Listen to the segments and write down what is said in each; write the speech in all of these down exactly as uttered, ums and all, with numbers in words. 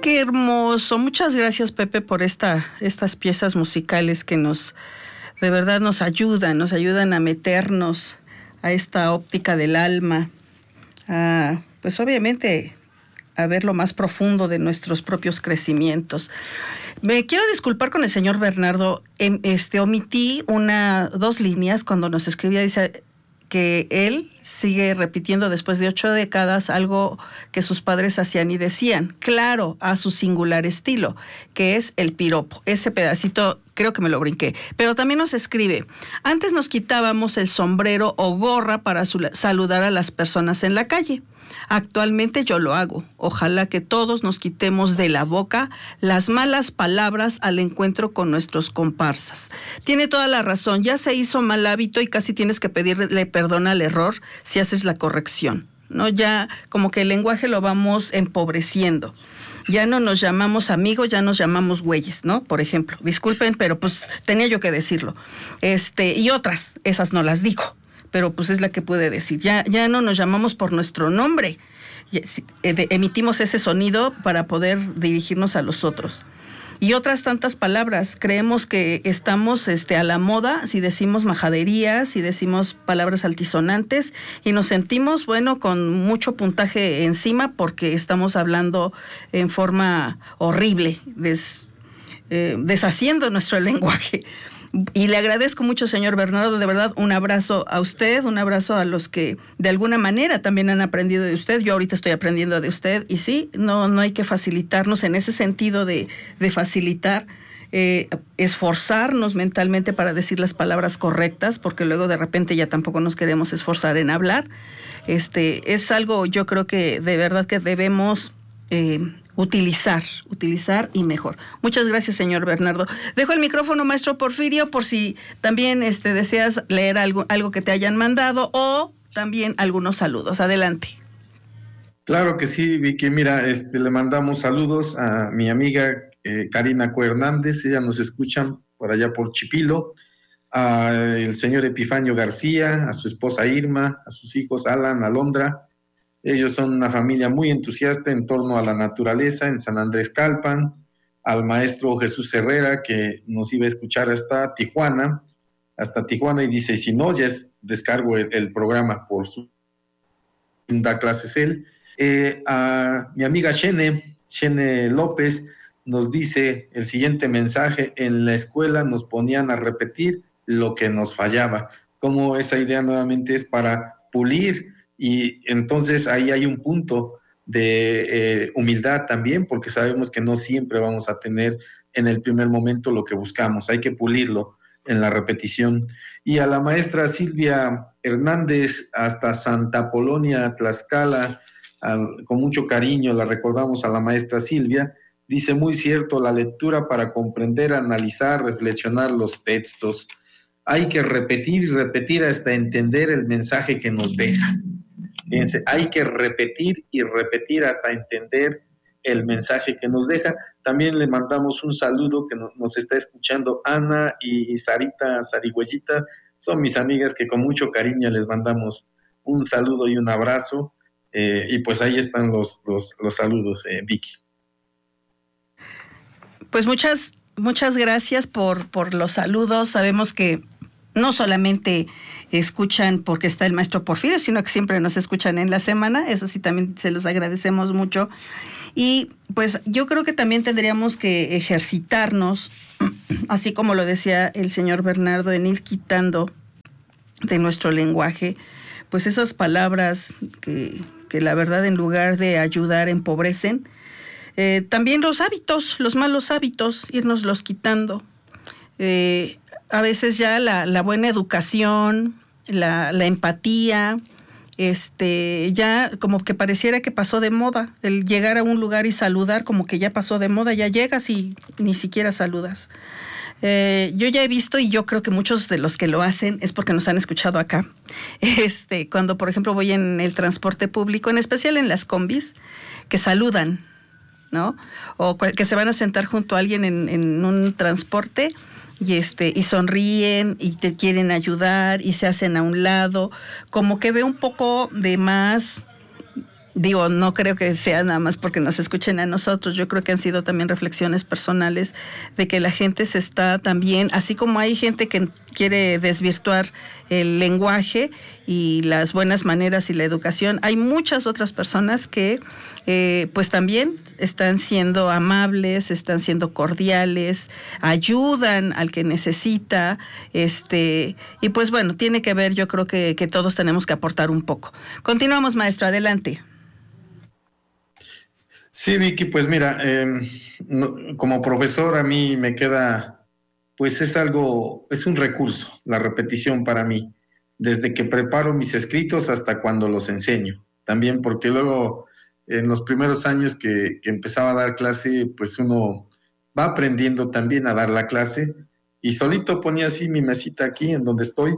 Qué hermoso. Muchas gracias, Pepe, por esta, estas piezas musicales que nos, de verdad nos ayudan, nos ayudan a meternos a esta óptica del alma, a, pues obviamente a ver lo más profundo de nuestros propios crecimientos. Me quiero disculpar con el señor Bernardo. Este, omití una, dos líneas cuando nos escribía. Dice que él sigue repitiendo después de ocho décadas algo que sus padres hacían y decían, claro, a su singular estilo, que es el piropo. Ese pedacito creo que me lo brinqué. Pero también nos escribe, antes nos quitábamos el sombrero o gorra para saludar a las personas en la calle. Actualmente yo lo hago. Ojalá que todos nos quitemos de la boca las malas palabras al encuentro con nuestros comparsas. Tiene toda la razón. Ya se hizo mal hábito y casi tienes que pedirle perdón al error si haces la corrección, ¿no? Ya como que el lenguaje lo vamos empobreciendo. Ya no nos llamamos amigos, ya nos llamamos güeyes, ¿no? Por ejemplo. Disculpen, pero pues tenía yo que decirlo. Este, y otras, esas no las digo, pero pues es la que puede decir. Ya, ya no nos llamamos por nuestro nombre. Emitimos ese sonido para poder dirigirnos a los otros. Y otras tantas palabras. Creemos que estamos este, a la moda si decimos majaderías, si decimos palabras altisonantes y nos sentimos, bueno, con mucho puntaje encima porque estamos hablando en forma horrible, des, eh, deshaciendo nuestro lenguaje. Y le agradezco mucho, señor Bernardo, de verdad, un abrazo a usted, un abrazo a los que de alguna manera también han aprendido de usted. Yo ahorita estoy aprendiendo de usted y sí, no, no hay que facilitarnos en ese sentido de, de facilitar, eh, esforzarnos mentalmente para decir las palabras correctas, porque luego de repente ya tampoco nos queremos esforzar en hablar. Este, es algo, yo creo que de verdad que debemos eh, utilizar, utilizar y mejor. Muchas gracias, señor Bernardo. Dejo el micrófono, maestro Porfirio, por si también este, deseas leer algo, algo que te hayan mandado o también algunos saludos. Adelante. Claro que sí, Vicky. Mira, este, le mandamos saludos a mi amiga eh, Karina Co Hernández. Ella nos escucha por allá por Chipilo. Al señor Epifanio García, a su esposa Irma, a sus hijos Alan, Alondra. Ellos son una familia muy entusiasta en torno a la naturaleza en San Andrés Calpan, al maestro Jesús Herrera, que nos iba a escuchar hasta Tijuana, hasta Tijuana, y dice, si no, ya es, descargo el, el programa por su... da clases él. Eh, a mi amiga Shene, Shene López, nos dice el siguiente mensaje, en la escuela nos ponían a repetir lo que nos fallaba. Como esa idea nuevamente es para pulir. Y entonces ahí hay un punto de eh, humildad también, porque sabemos que no siempre vamos a tener en el primer momento lo que buscamos, hay que pulirlo en la repetición. Y a la maestra Silvia Hernández, hasta Santa Polonia, Tlaxcala, al, con mucho cariño la recordamos a la maestra Silvia, dice muy cierto, la lectura para comprender, analizar, reflexionar los textos. Hay que repetir y repetir hasta entender el mensaje que nos deja. Fíjense, hay que repetir y repetir hasta entender el mensaje que nos deja. También le mandamos un saludo que no, nos está escuchando Ana y Sarita Sarigüeyita. Son mis amigas que con mucho cariño les mandamos un saludo y un abrazo. Eh, y pues ahí están los, los, los saludos, eh, Vicky. Pues muchas, muchas gracias por, por los saludos. Sabemos que no solamente escuchan porque está el maestro Porfirio, sino que siempre nos escuchan en la semana. Eso sí, también se los agradecemos mucho. Y pues yo creo que también tendríamos que ejercitarnos, así como lo decía el señor Bernardo, en ir quitando de nuestro lenguaje pues esas palabras que, que la verdad en lugar de ayudar empobrecen. Eh, también los hábitos, los malos hábitos, irnos los quitando. Eh, A veces ya la, la buena educación, la, la empatía, este, ya como que pareciera que pasó de moda. El llegar a un lugar y saludar como que ya pasó de moda, ya llegas y ni siquiera saludas. Eh, yo ya he visto, y yo creo que muchos de los que lo hacen es porque nos han escuchado acá. Este, cuando, por ejemplo, voy en el transporte público, en especial en las combis, que saludan, ¿no? O que se van a sentar junto a alguien en, en un transporte y este y sonríen y te quieren ayudar y se hacen a un lado, como que ve un poco de más Digo, no creo que sea nada más porque nos escuchen a nosotros, yo creo que han sido también reflexiones personales de que la gente se está también, así como hay gente que quiere desvirtuar el lenguaje y las buenas maneras y la educación, hay muchas otras personas que eh, pues también están siendo amables, están siendo cordiales, ayudan al que necesita, este, y pues bueno, tiene que ver, yo creo que, que todos tenemos que aportar un poco. Continuamos, maestro, adelante. Sí, Vicky, pues mira, eh, no, como profesor a mí me queda, pues es algo, es un recurso, la repetición para mí, desde que preparo mis escritos hasta cuando los enseño. También porque luego en los primeros años que, que empezaba a dar clase, pues uno va aprendiendo también a dar la clase y solito ponía así mi mesita aquí en donde estoy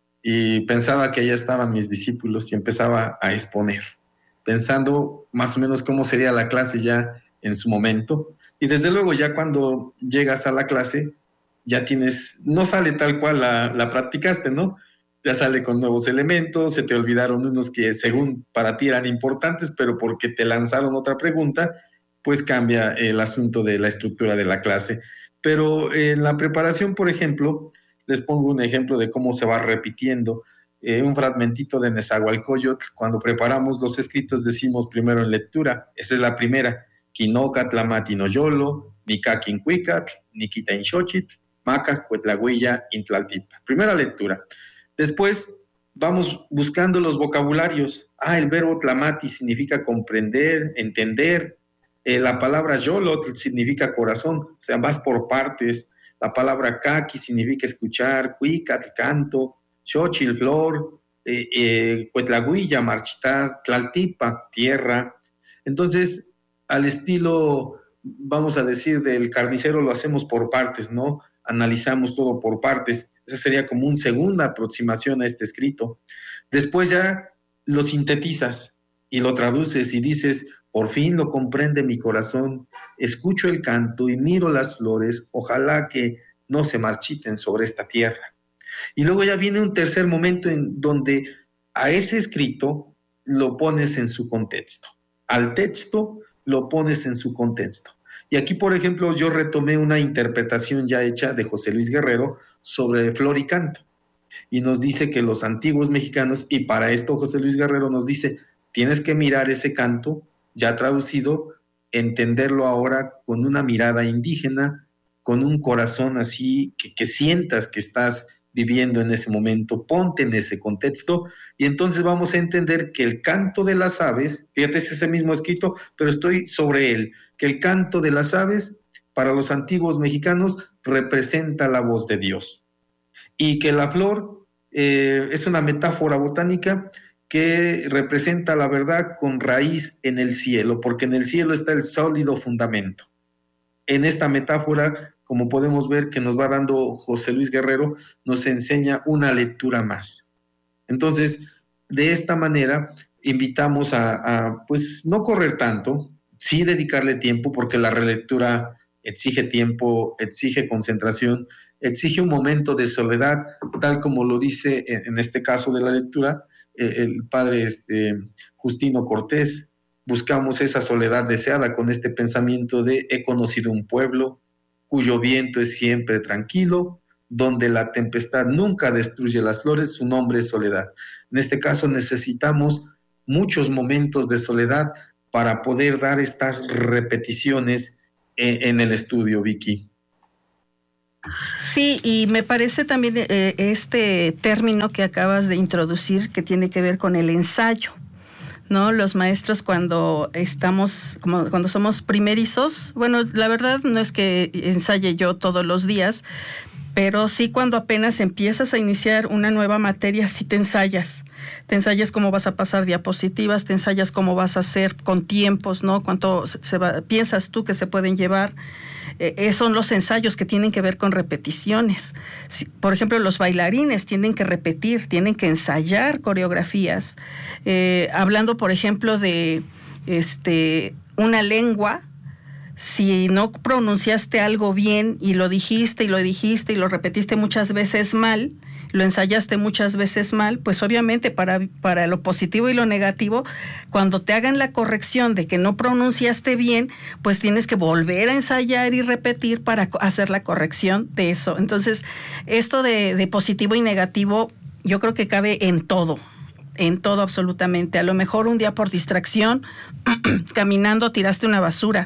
y pensaba que allá estaban mis discípulos y empezaba a exponer, pensando más o menos cómo sería la clase ya en su momento. Y desde luego ya cuando llegas a la clase, ya tienes, no sale tal cual la, la practicaste, ¿no? Ya sale con nuevos elementos, se te olvidaron unos que según para ti eran importantes, pero porque te lanzaron otra pregunta, pues cambia el asunto de la estructura de la clase. Pero en la preparación, por ejemplo, les pongo un ejemplo de cómo se va repitiendo. Eh, un fragmentito de Nezahualcóyotl. Cuando preparamos los escritos decimos primero en lectura, esa es la primera, Quinocatlamati noyolo, Nicaquincuicatl, Niquitainxochitl, Maca, Cuetlahuilla, Intlaltipa. Primera lectura. Después vamos buscando los vocabularios. Ah, el verbo tlamati significa comprender, entender. Eh, la palabra yolotl significa corazón, o sea, vas por partes. La palabra caqui significa escuchar, cuicatl, canto, xochitl, flor, eh, eh, Cuetlahuilla, marchitar, Tlaltipa, tierra. Entonces, al estilo, vamos a decir, del carnicero lo hacemos por partes, ¿no? Analizamos todo por partes. Esa sería como una segunda aproximación a este escrito. Después ya lo sintetizas y lo traduces y dices, por fin lo comprende mi corazón, escucho el canto y miro las flores, ojalá que no se marchiten sobre esta tierra. Y luego ya viene un tercer momento en donde a ese escrito lo pones en su contexto. Al texto lo pones en su contexto. Y aquí, por ejemplo, yo retomé una interpretación ya hecha de José Luis Guerrero sobre flor y canto. Y nos dice que los antiguos mexicanos, y para esto José Luis Guerrero nos dice, tienes que mirar ese canto ya traducido, entenderlo ahora con una mirada indígena, con un corazón así, que, que sientas que estás viviendo en ese momento, ponte en ese contexto y entonces vamos a entender que el canto de las aves, fíjate, es ese mismo escrito, pero estoy sobre él, que el canto de las aves para los antiguos mexicanos representa la voz de Dios y que la flor eh, es una metáfora botánica que representa la verdad con raíz en el cielo, porque en el cielo está el sólido fundamento. En esta metáfora, como podemos ver que nos va dando José Luis Guerrero, nos enseña una lectura más. Entonces, de esta manera, invitamos a, a pues, no correr tanto, sí dedicarle tiempo, porque la relectura exige tiempo, exige concentración, exige un momento de soledad, tal como lo dice en, en este caso de la lectura, eh, el padre este, Justino Cortés. Buscamos esa soledad deseada con este pensamiento de he conocido un pueblo cuyo viento es siempre tranquilo, donde la tempestad nunca destruye las flores, su nombre es soledad. En este caso necesitamos muchos momentos de soledad para poder dar estas repeticiones en, en el estudio, Vicky. Sí, y me parece también eh, este término que acabas de introducir que tiene que ver con el ensayo, ¿no? Los maestros cuando estamos, como cuando somos primerizos, bueno, la verdad no es que ensaye yo todos los días, pero sí cuando apenas empiezas a iniciar una nueva materia, sí te ensayas. Te ensayas cómo vas a pasar diapositivas, te ensayas cómo vas a hacer con tiempos, ¿no? Cuánto se va, piensas tú que se pueden llevar. Eh, son los ensayos que tienen que ver con repeticiones. Si, por ejemplo, los bailarines tienen que repetir, tienen que ensayar coreografías. Eh, hablando, por ejemplo, de este, una lengua, si no pronunciaste algo bien y lo dijiste y lo dijiste y lo repetiste muchas veces mal, lo ensayaste muchas veces mal, pues obviamente para, para lo positivo y lo negativo, cuando te hagan la corrección de que no pronunciaste bien, pues tienes que volver a ensayar y repetir para hacer la corrección de eso. Entonces, esto de, de positivo y negativo, yo creo que cabe en todo. En todo absolutamente. A lo mejor un día por distracción, caminando tiraste una basura.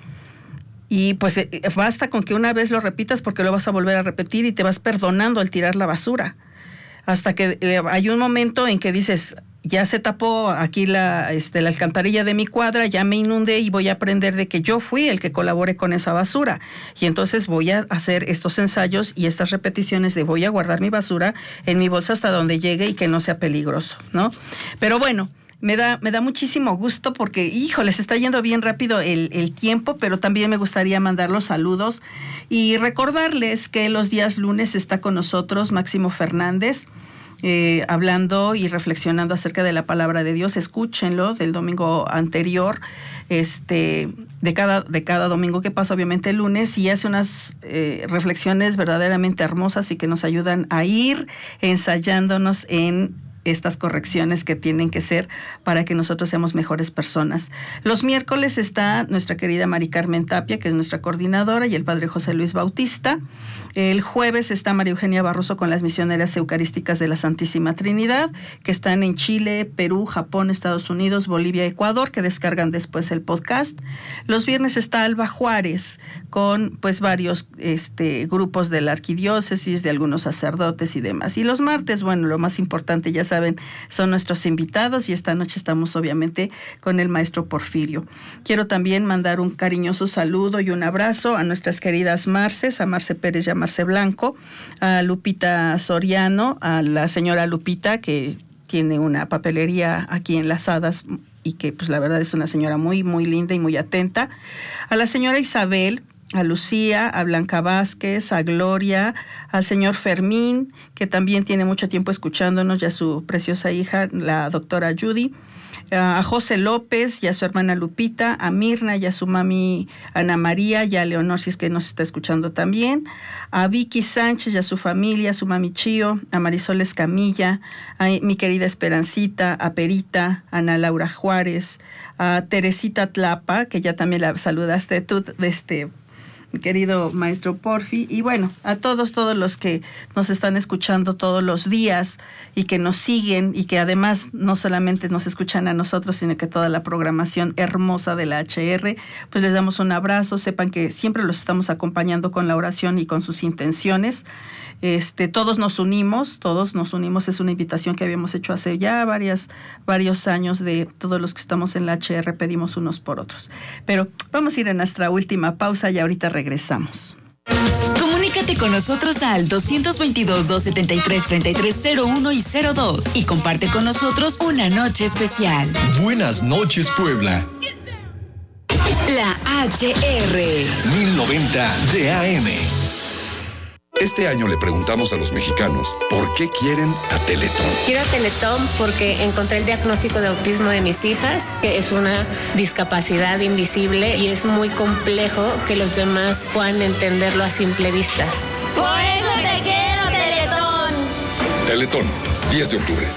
Y pues eh, basta con que una vez lo repitas porque lo vas a volver a repetir y te vas perdonando al tirar la basura. Hasta que eh, hay un momento en que dices, ya se tapó aquí la, este, la alcantarilla de mi cuadra, ya me inundé y voy a aprender de que yo fui el que colaboré con esa basura. Y entonces voy a hacer estos ensayos y estas repeticiones de voy a guardar mi basura en mi bolsa hasta donde llegue y que no sea peligroso, ¿no? Pero bueno, me da, me da muchísimo gusto porque, híjole, se está yendo bien rápido el, el tiempo, pero también me gustaría mandar los saludos y recordarles que los días lunes está con nosotros Máximo Fernández, Eh, hablando y reflexionando acerca de la palabra de Dios. Escúchenlo del domingo anterior, este, de cada, de cada domingo que pasa, obviamente el lunes, y hace unas eh, reflexiones verdaderamente hermosas y que nos ayudan a ir ensayándonos en estas correcciones que tienen que ser para que nosotros seamos mejores personas. Los miércoles está nuestra querida Mari Carmen Tapia, que es nuestra coordinadora, y el padre José Luis Bautista. El jueves está María Eugenia Barroso con las misioneras eucarísticas de la Santísima Trinidad, que están en Chile, Perú, Japón, Estados Unidos, Bolivia, Ecuador, que descargan después el podcast. Los viernes está Alba Juárez con pues varios este, grupos de la arquidiócesis, de algunos sacerdotes y demás. Y los martes, bueno, lo más importante, ya saben, son nuestros invitados, y esta noche estamos obviamente con el maestro Porfirio. Quiero también mandar un cariñoso saludo y un abrazo a nuestras queridas Marces, a Marce Pérez y a Marce Blanco, a Lupita Soriano, a la señora Lupita, que tiene una papelería aquí en Las Hadas y que pues la verdad es una señora muy, muy linda y muy atenta, a la señora Isabel, a Lucía, a Blanca Vázquez, a Gloria, al señor Fermín, que también tiene mucho tiempo escuchándonos, y a su preciosa hija, la doctora Judy, a José López y a su hermana Lupita, a Mirna y a su mami Ana María, y a Leonor, si es que nos está escuchando también, a Vicky Sánchez y a su familia, a su mami Chío, a Marisol Escamilla, a mi querida Esperancita, a Perita, a Ana Laura Juárez, a Teresita Tlapa, que ya también la saludaste tú, este... querido maestro Porfi, y bueno, a todos, todos los que nos están escuchando todos los días y que nos siguen, y que además no solamente nos escuchan a nosotros, sino que toda la programación hermosa de la H R, pues les damos un abrazo. Sepan que siempre los estamos acompañando con la oración y con sus intenciones. Este, todos nos unimos, todos nos unimos, es una invitación que habíamos hecho hace ya varias, varios años, de todos los que estamos en la H R, pedimos unos por otros. Pero vamos a ir a nuestra última pausa y ahorita regresamos. Comunícate con nosotros al dos veintidós, doscientos setenta y tres, treinta y tres cero uno y cero dos y comparte con nosotros una noche especial. Buenas noches, Puebla. La H R mil noventa de A M. Este año le preguntamos a los mexicanos por qué quieren a Teletón. Quiero a Teletón porque encontré el diagnóstico de autismo de mis hijas, que es una discapacidad invisible y es muy complejo que los demás puedan entenderlo a simple vista. Por eso te quiero, Teletón. Teletón, diez de octubre.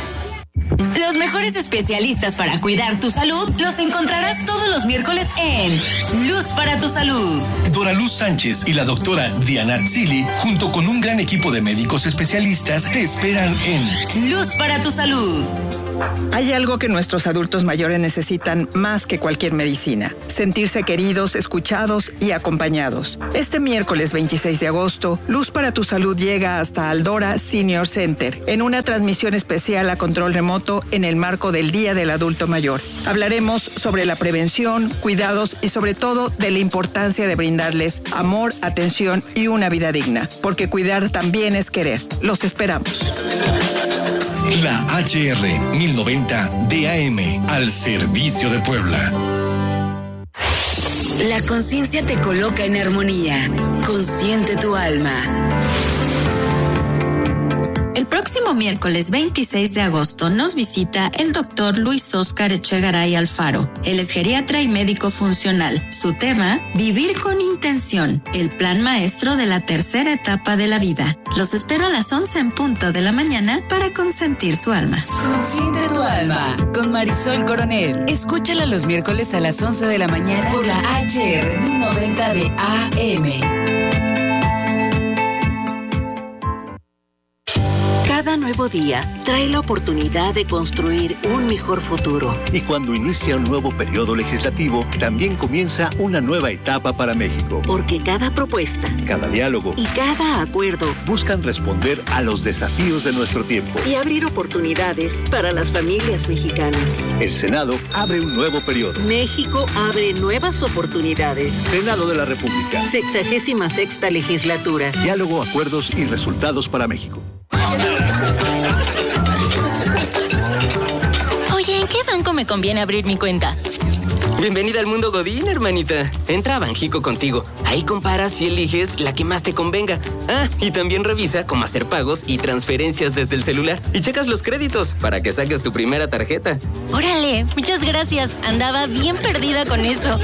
Los mejores especialistas para cuidar tu salud los encontrarás todos los miércoles en Luz para tu Salud. Dora Luz Sánchez y la doctora Diana Tzili, junto con un gran equipo de médicos especialistas, te esperan en Luz para tu Salud. Hay algo que nuestros adultos mayores necesitan más que cualquier medicina: sentirse queridos, escuchados y acompañados. Este miércoles veintiséis de agosto, Luz para tu Salud llega hasta Aldora Senior Center en una transmisión especial a control remoto en el marco del Día del Adulto Mayor. Hablaremos sobre la prevención, cuidados y sobre todo de la importancia de brindarles amor, atención y una vida digna, porque cuidar también es querer. Los esperamos. La H R mil noventa de A M, al servicio de Puebla. La conciencia te coloca en armonía. Consciente tu alma. El próximo miércoles veintiséis de agosto nos visita el doctor Luis Óscar Echegaray Alfaro. Él es geriatra y médico funcional. Su tema, vivir con intención, el plan maestro de la tercera etapa de la vida. Los espero a las once en punto de la mañana para consentir su alma. Consiente tu alma con Marisol Coronel. Escúchala los miércoles a las once de la mañana por la H R mil noventa de A M. Cada nuevo día trae la oportunidad de construir un mejor futuro. Y cuando inicia un nuevo periodo legislativo, también comienza una nueva etapa para México. Porque cada propuesta, cada diálogo y cada acuerdo buscan responder a los desafíos de nuestro tiempo y abrir oportunidades para las familias mexicanas. El Senado abre un nuevo periodo. México abre nuevas oportunidades. Senado de la República. Sexagésima sexta legislatura. Diálogo, acuerdos y resultados para México. Oye, ¿en qué banco me conviene abrir mi cuenta? Bienvenida al mundo Godín, hermanita. Entra a Banjico contigo. Ahí comparas y eliges la que más te convenga. Ah, y también revisa cómo hacer pagos y transferencias desde el celular. Y checas los créditos para que saques tu primera tarjeta. Órale, muchas gracias. Andaba bien perdida con eso.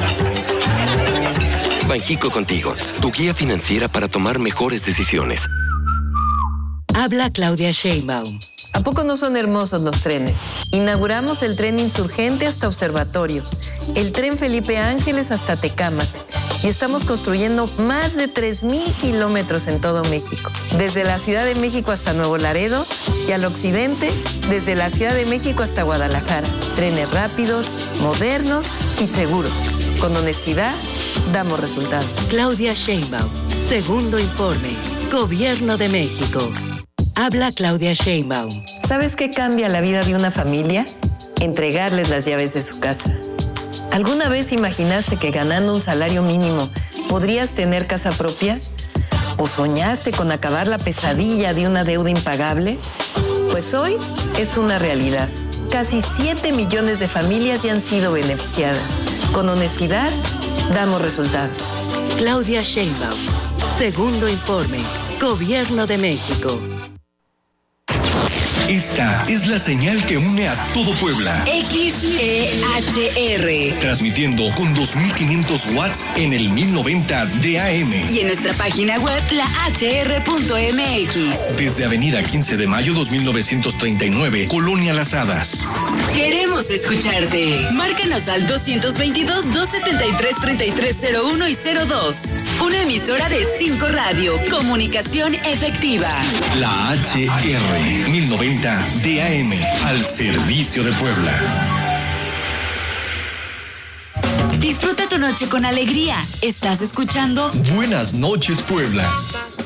Banjico contigo, tu guía financiera para tomar mejores decisiones. Habla Claudia Sheinbaum. ¿A poco no son hermosos los trenes? Inauguramos el tren Insurgente hasta Observatorio, el tren Felipe Ángeles hasta Tecámac y estamos construyendo más de tres mil kilómetros en todo México, desde la Ciudad de México hasta Nuevo Laredo y al occidente, desde la Ciudad de México hasta Guadalajara. Trenes rápidos, modernos y seguros. Con honestidad, damos resultados. Claudia Sheinbaum, segundo informe, Gobierno de México. Habla Claudia Sheinbaum. ¿Sabes qué cambia la vida de una familia? Entregarles las llaves de su casa. ¿Alguna vez imaginaste que ganando un salario mínimo podrías tener casa propia? ¿O soñaste con acabar la pesadilla de una deuda impagable? Pues hoy es una realidad. Casi siete millones de familias ya han sido beneficiadas. Con honestidad, damos resultados. Claudia Sheinbaum, segundo informe, Gobierno de México. Esta es la señal que une a todo Puebla. X E H R. Transmitiendo con dos mil quinientos watts en el mil noventa de A M. Y en nuestra página web, la H R punto M X. Desde Avenida quince de mayo dos mil novecientos treinta y nueve, Colonia Las Hadas. Queremos escucharte. Márcanos al dos veintidós, dos setenta y tres, treinta y tres cero uno y cero dos. Una emisora de cinco Radio. Comunicación efectiva. La H R mil noventa de A M, al servicio de Puebla. Disfruta tu noche con alegría. Estás escuchando Buenas noches, Puebla.